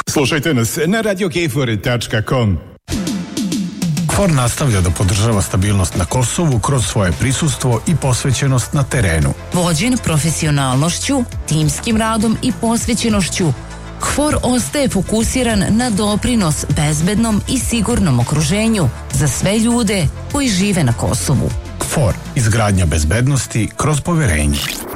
Slušajte nas na radiokfor.com. KFOR nastavlja da podržava stabilnost na Kosovu kroz svoje prisustvo i posvećenost na terenu. Vođen profesionalnošću, timskim radom i posvećenošću, KFOR ostaje fokusiran na doprinos bezbednom i sigurnom okruženju za sve ljude koji žive na Kosovu. KFOR, izgradnja bezbednosti kroz poverenje.